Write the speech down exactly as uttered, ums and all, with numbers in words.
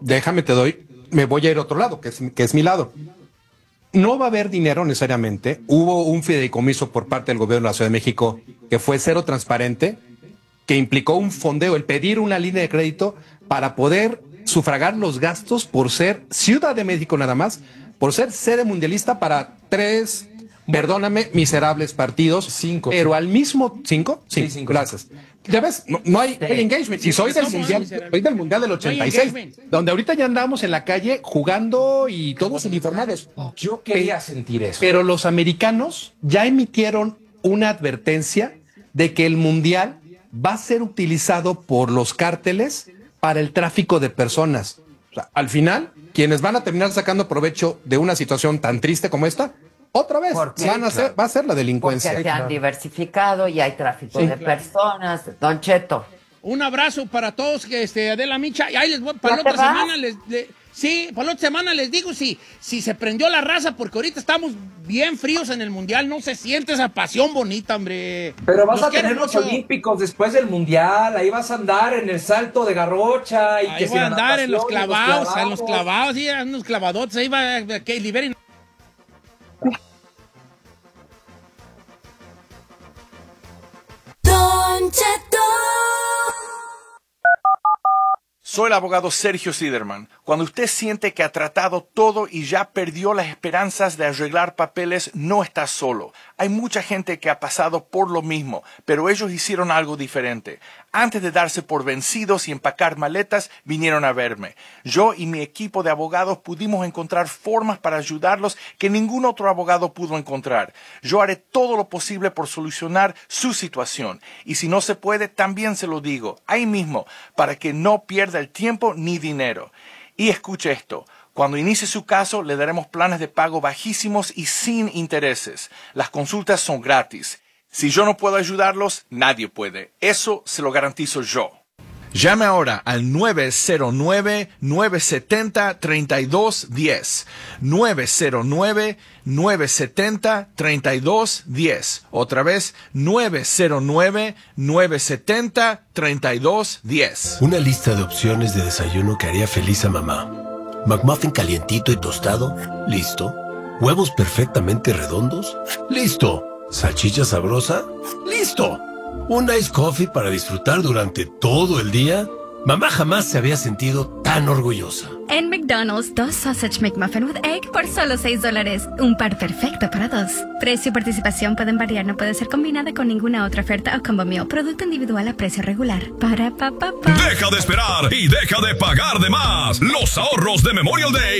déjame te doy, me voy a ir a otro lado, que es, que es mi lado. No va a haber dinero necesariamente. Hubo un fideicomiso por parte del gobierno de la Ciudad de México que fue cero transparente, que implicó un fondeo, el pedir una línea de crédito para poder sufragar los gastos por ser Ciudad de México nada más, por ser sede mundialista para tres, perdóname, miserables partidos. Cinco. Pero al mismo... ¿Cinco? Sí, Sí, cinco. Gracias. Ya ves, no, no hay, hay engagement. Y soy del mundial, soy del mundial del ochenta y seis, donde ahorita ya andamos en la calle jugando y todos uniformados. Yo quería sentir eso. Pero los americanos ya emitieron una advertencia de que el mundial va a ser utilizado por los cárteles para el tráfico de personas. O sea, al final, quienes van a terminar sacando provecho de una situación tan triste como esta, otra vez van a ser, va a ser la delincuencia. Porque se han diversificado y hay tráfico sí, de claro. personas. Don Cheto. Un abrazo para todos, que este, Adela Micha. Y ahí les voy, para la otra vas? semana les, les, sí, para la otra semana les digo si, si se prendió la raza, porque ahorita estamos bien fríos en el mundial, no se siente esa pasión bonita, hombre. Pero vas Los a tener los olímpicos después del mundial, ahí vas a andar en el salto de garrocha y ahí que voy a andar en los clavados, los en los clavados, sí, en los clavadotes, ahí va que liberen. Don Cheto. Soy el abogado Sergio Siderman. Cuando usted siente que ha tratado todo y ya perdió las esperanzas de arreglar papeles, no está solo. Hay mucha gente que ha pasado por lo mismo, pero ellos hicieron algo diferente. Antes de darse por vencidos y empacar maletas, vinieron a verme. Yo y mi equipo de abogados pudimos encontrar formas para ayudarlos que ningún otro abogado pudo encontrar. Yo haré todo lo posible por solucionar su situación. Y si no se puede, también se lo digo, ahí mismo, para que no pierda el tiempo ni dinero. Y escuche esto. Cuando inicie su caso, le daremos planes de pago bajísimos y sin intereses. Las consultas son gratis. Si yo no puedo ayudarlos, nadie puede. Eso se lo garantizo yo. Llame ahora al nueve cero nueve, nueve siete cero, tres dos uno cero. nueve cero nueve, nueve siete cero, tres dos uno cero. Otra vez, nueve cero nueve, nueve siete cero, tres dos uno cero. Una lista de opciones de desayuno que haría feliz a mamá. McMuffin calientito y tostado, listo. Huevos perfectamente redondos, listo. Salchicha sabrosa, listo. Un ice coffee para disfrutar durante todo el día. Mamá jamás se había sentido tan orgullosa. En McDonald's, dos Sausage McMuffin with Egg por solo seis dólares. Un par perfecto para dos. Precio y participación pueden variar, no puede ser combinada con ninguna otra oferta o combo meal. Producto individual a precio regular. Para pa pa pa. Deja de esperar y deja de pagar de más. Los ahorros de Memorial Day